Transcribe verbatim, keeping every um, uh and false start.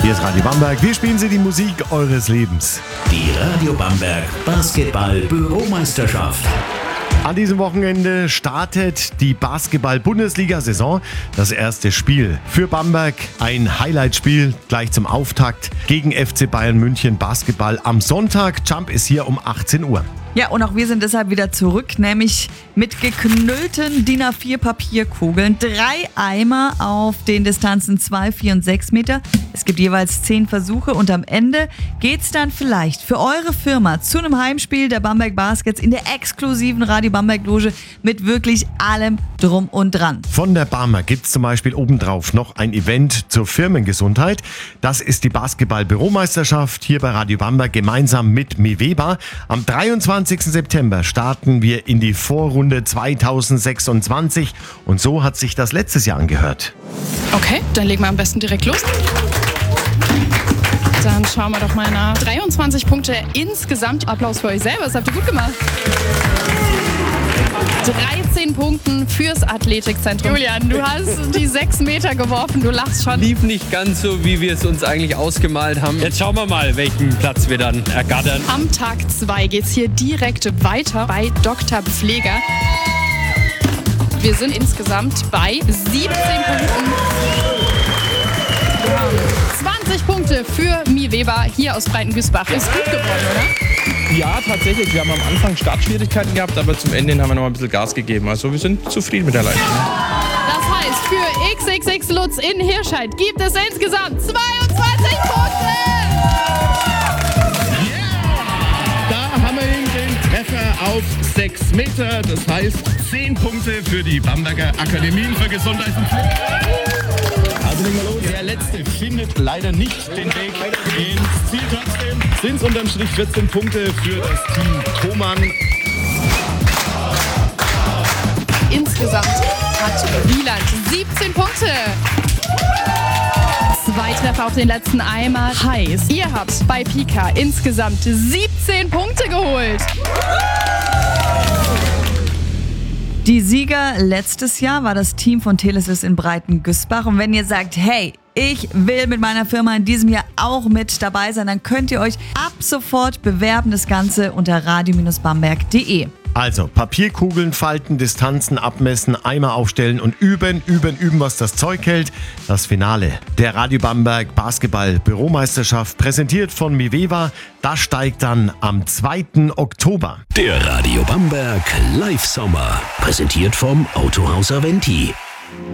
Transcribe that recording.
Hier ist Radio Bamberg. Wir spielen Sie die Musik eures Lebens. Die Radio Bamberg Basketball-Büromeisterschaft. An diesem Wochenende startet die Basketball-Bundesliga-Saison. Das erste Spiel für Bamberg. Ein Highlight-Spiel gleich zum Auftakt gegen F C Bayern München Basketball am Sonntag. Jump ist hier um achtzehn Uhr. Ja, und auch wir sind deshalb wieder zurück, nämlich mit geknüllten D I N A vier Papierkugeln. Drei Eimer auf den Distanzen zwei, vier und sechs Meter. Es gibt jeweils zehn Versuche und am Ende geht's dann vielleicht für eure Firma zu einem Heimspiel der Bamberg Baskets in der exklusiven Radio Bamberg Loge mit wirklich allem drum und dran. Von der Barmer gibt's zum Beispiel obendrauf noch ein Event zur Firmengesundheit. Das ist die Basketball-Büromeisterschaft hier bei Radio Bamberg gemeinsam mit Miweba. Am dreiundzwanzigsten September starten wir in die Vorrunde zweitausendsechsundzwanzig und so hat sich das letztes Jahr angehört. Okay, dann legen wir am besten direkt los. Dann schauen wir doch mal nach. dreiundzwanzig Punkte insgesamt. Applaus für euch selber, das habt ihr gut gemacht. dreizehn Punkten fürs Athletikzentrum. Julian, du hast die sechs Meter geworfen, du lachst schon. Lief nicht ganz so, wie wir es uns eigentlich ausgemalt haben. Jetzt schauen wir mal, welchen Platz wir dann ergattern. Am Tag zwei geht's hier direkt weiter bei Doktor Pfleger. Wir sind insgesamt bei siebzehn Punkten. zwanzig Punkte für Miweba hier aus Breitengüßbach. Ist gut geworden, oder? Ja, tatsächlich. Wir haben am Anfang Startschwierigkeiten gehabt, aber zum Ende haben wir noch ein bisschen Gas gegeben. Also wir sind zufrieden mit der Leistung. Das heißt, für X X X Lutz in Hirscheid gibt es insgesamt zweiundzwanzig Punkte! Da haben wir ihn, den Treffer auf sechs Meter. Das heißt zehn Punkte für die Bamberger Akademien für Gesundheit und Pflege. Also legen wir los. Der Letzte findet leider nicht den Weg ins Ziel. Trotzdem sind es unterm Strich vierzehn Punkte für das Team Thomann. Insgesamt hat Wieland siebzehn Punkte. Zwei Treffer auf den letzten Eimer. Heißt, ihr habt bei Pika insgesamt siebzehn Punkte geholt. Die Sieger letztes Jahr war das Team von Telesis in Breitengüßbach. Und wenn ihr sagt, hey, ich will mit meiner Firma in diesem Jahr auch mit dabei sein, dann könnt ihr euch ab sofort bewerben. Das Ganze unter radio Bamberg punkt de. Also Papierkugeln falten, Distanzen abmessen, Eimer aufstellen und üben, üben, üben, was das Zeug hält. Das Finale der Radio Bamberg Basketball-Büromeisterschaft, präsentiert von Miweba, das steigt dann am zweiten Oktober. Der Radio Bamberg Live Sommer, präsentiert vom Autohaus Aventi.